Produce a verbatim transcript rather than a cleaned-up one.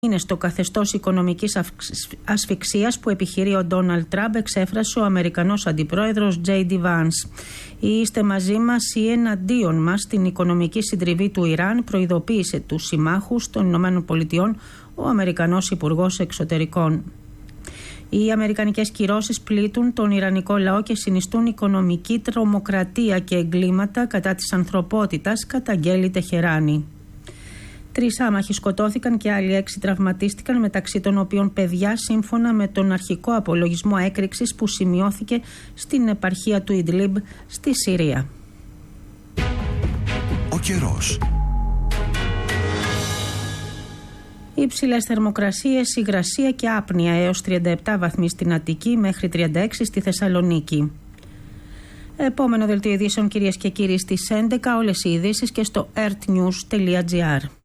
Είναι στο καθεστώς οικονομικής ασφυξίας που επιχειρεί ο Ντόναλντ Τραμπ, εξέφρασε ο Αμερικανός Αντιπρόεδρος Τζέι Ντι Βάνς. Είστε μαζί μας ή εναντίον μας στην οικονομική συντριβή του Ιράν, προειδοποίησε τους συμμάχους των Ηνωμένων Πολιτειών ο Αμερικανός Υπουργός Εξωτερικών. Οι αμερικανικές κυρώσεις πλήττουν τον ιρανικό λαό και συνιστούν οικονομική τρομοκρατία και εγκλήματα κατά της ανθρωπότητας, καταγγέλει Τεχεράνη. Τρεις άμαχοι σκοτώθηκαν και άλλοι έξι τραυματίστηκαν, μεταξύ των οποίων παιδιά, σύμφωνα με τον αρχικό απολογισμό έκρηξης που σημειώθηκε στην επαρχία του Ιντλίμπ στη Συρία. Ο καιρός. Υψηλές θερμοκρασίες, υγρασία και άπνοια έως τριάντα επτά βαθμοί στην Αττική μέχρι τριάντα έξι στη Θεσσαλονίκη. Επόμενο δελτίο ειδήσεων, κυρίες και κύριοι, στις έντεκα, όλες οι ειδήσεις και στο ερτ νιους τελεία τζι άρ.